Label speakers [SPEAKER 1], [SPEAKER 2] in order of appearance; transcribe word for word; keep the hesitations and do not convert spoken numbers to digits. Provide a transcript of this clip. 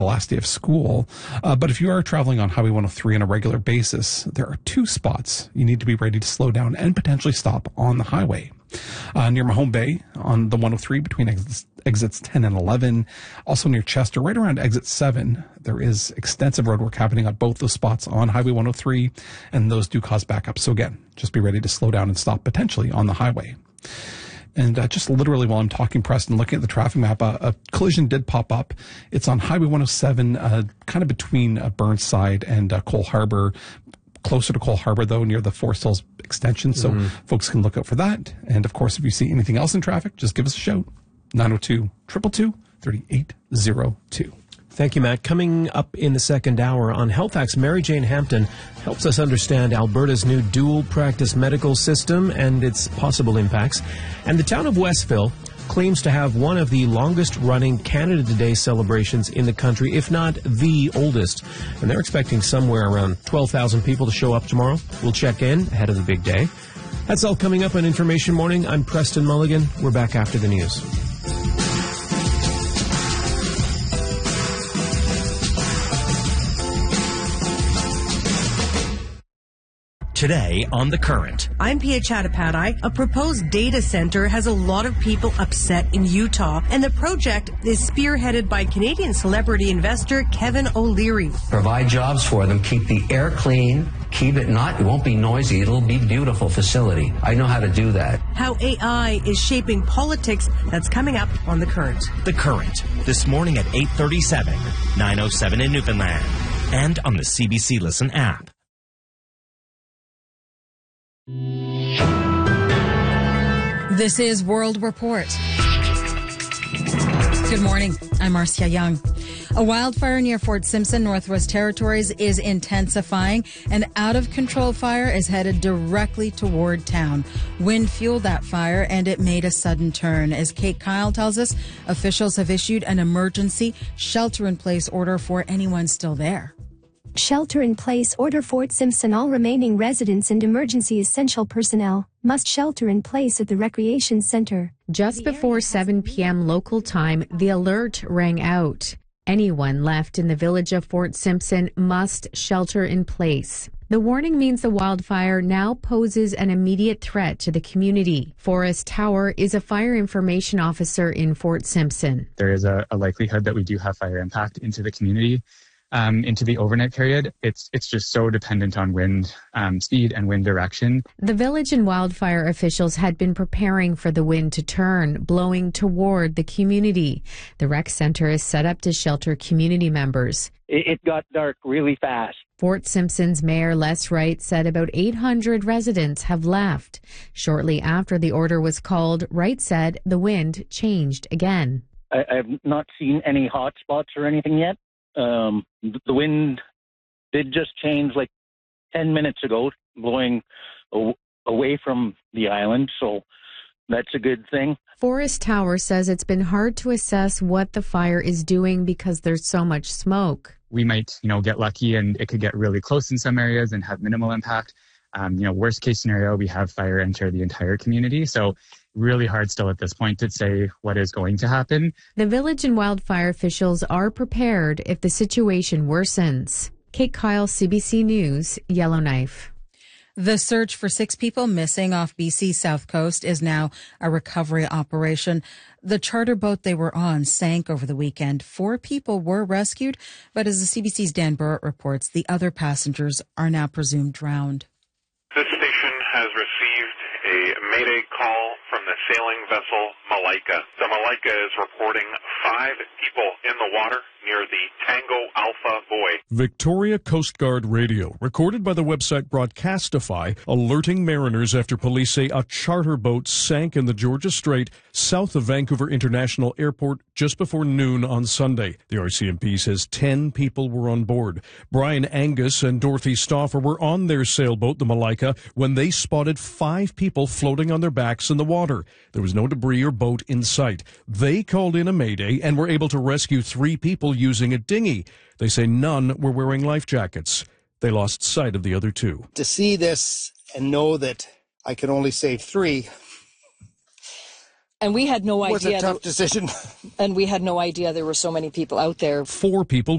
[SPEAKER 1] the last day of school. Uh, but if you are traveling on Highway one oh three on a regular basis, there are two spots you need to be ready to slow down and potentially stop on the highway. Uh, near Mahone Bay on the one oh three between exits, exits ten and eleven. Also near Chester, right around exit seven, there is extensive roadwork happening on both those spots on Highway one oh three, and those do cause backups. So again, just be ready to slow down and stop potentially on the highway. And uh, just literally while I'm talking, Preston, looking at the traffic map, uh, a collision did pop up. It's on Highway one oh seven, uh, kind of between uh, Burnside and uh, Cole Harbour. Closer to Cole Harbour, though, near the Forest Hills extension. So mm-hmm. folks can look out for that. And, of course, if you see anything else in traffic, just give us a shout. nine oh two, two two two, three eight oh two.
[SPEAKER 2] Thank you, Matt. Coming up in the second hour on Health Hacks, Mary Jane Hampton helps us understand Alberta's new dual practice medical system and its possible impacts. And the town of Westville claims to have one of the longest-running Canada Day celebrations in the country, if not the oldest. And they're expecting somewhere around twelve thousand people to show up tomorrow. We'll check in ahead of the big day. That's all coming up on Information Morning. I'm Preston Mulligan. We're back after the news.
[SPEAKER 3] Today on The Current.
[SPEAKER 4] I'm Pia Chattopadhyay. A proposed data center has a lot of people upset in Utah, and the project is spearheaded by Canadian celebrity investor Kevin O'Leary.
[SPEAKER 5] Provide jobs for them, keep the air clean, keep it not, it won't be noisy, it'll be a beautiful facility. I know how to do that.
[SPEAKER 4] How A I is shaping politics, that's coming up on The Current.
[SPEAKER 3] The Current, this morning at eight thirty-seven, nine oh seven in Newfoundland, and on the C B C Listen app.
[SPEAKER 6] This is World Report. Good morning. I'm Marcia Young. A wildfire near Fort Simpson, Northwest Territories, is intensifying. An out-of-control fire is headed directly toward town. Wind fueled that fire, and it made a sudden turn. As Kate Kyle tells us, officials have issued an emergency shelter-in-place order for anyone still there.
[SPEAKER 7] Shelter-in-place order. Fort Simpson. All remaining residents and emergency essential personnel must shelter in place at the recreation center.
[SPEAKER 8] Just before seven p.m. local time, the alert rang out. Anyone left in the village of Fort Simpson must shelter in place. The warning means the wildfire now poses an immediate threat to the community. Forrest Tower is a fire information officer in Fort Simpson.
[SPEAKER 9] There is a, a likelihood that we do have fire impact into the community. Um, into the overnight period, it's it's just so dependent on wind um, speed and wind direction.
[SPEAKER 8] The village and wildfire officials had been preparing for the wind to turn, blowing toward the community. The rec center is set up to shelter community members.
[SPEAKER 10] It, it got dark really fast.
[SPEAKER 8] Fort Simpson's Mayor Les Wright said about eight hundred residents have left. Shortly after the order was called, Wright said the wind changed again.
[SPEAKER 10] I, I've not seen any hot spots or anything yet. Um, the wind did just change like ten minutes ago, blowing a- away from the island, so that's a good thing.
[SPEAKER 8] Forrest Tower says it's been hard to assess what the fire is doing because there's so much smoke.
[SPEAKER 9] We might, you know, get lucky and it could get really close in some areas and have minimal impact. Um, you know, worst case scenario, we have fire enter the entire community. So really hard still at this point to say what is going to happen.
[SPEAKER 8] The village and wildfire officials are prepared if the situation worsens. Kate Kyle, C B C News, Yellowknife.
[SPEAKER 6] The search for six people missing off B C's south coast is now a recovery operation. The charter boat they were on sank over the weekend. Four people were rescued, but as the C B C's Dan Burrett reports, the other passengers are now presumed drowned.
[SPEAKER 11] This station has received a mayday call from the sailing vessel Malaika. The Malaika is reporting five people in the water near the Tango Alpha buoy.
[SPEAKER 12] Victoria Coast Guard Radio, recorded by the website Broadcastify, alerting mariners after police say a charter boat sank in the Georgia Strait south of Vancouver International Airport just before noon on Sunday. The R C M P says ten people were on board. Brian Angus and Dorothy Stauffer were on their sailboat, the Malaika, when they spotted five people floating on their backs in the water. There was no debris or boat in sight. They called in a mayday and were able to rescue three people using a dinghy. They say none were wearing life jackets. They lost sight of the other two.
[SPEAKER 13] To see this and know that I can only save three.
[SPEAKER 14] And we had no idea.
[SPEAKER 13] It was a tough decision.
[SPEAKER 14] And we had no idea there were so many people out there.
[SPEAKER 12] Four people